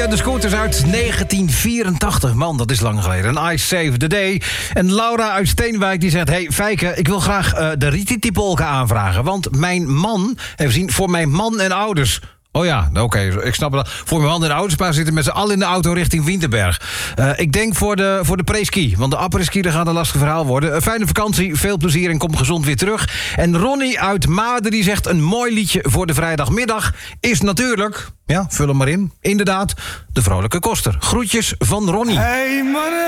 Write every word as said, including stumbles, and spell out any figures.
en de Scooters uit negentien vierentachtig. Man, dat is lang geleden. Een Ice Save the Day. En Laura uit Steenwijk die zegt... Hey, Fijke, ik wil graag uh, de Rititi-polka aanvragen. Want mijn man, even zien, voor mijn man en ouders... Oh ja, oké, okay, ik snap het. Voor mijn man en ouders, maar zitten met z'n allen in de auto richting Winterberg. Uh, ik denk voor de, voor de pre-ski, want de après-ski dat gaat een lastig verhaal worden. Een fijne vakantie, veel plezier en kom gezond weer terug. En Ronnie uit Maden die zegt... een mooi liedje voor de vrijdagmiddag is natuurlijk... ja, vul hem maar in, inderdaad, de Vrolijke Koster. Groetjes van Ronnie. Hey,